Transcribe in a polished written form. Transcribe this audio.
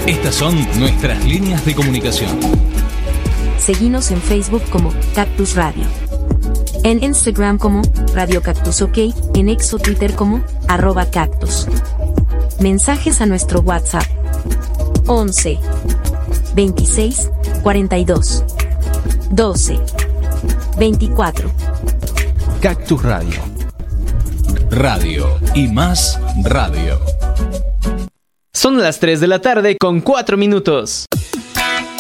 Estas son nuestras líneas de comunicación. Seguinos en Facebook como Cactus Radio. En Instagram como Radio Cactus OK, en X o Twitter como @cactus. Mensajes a nuestro WhatsApp 11 26 42 12 24. Cactus Radio. Radio y más radio. Son las 3 de la tarde con 4 minutos.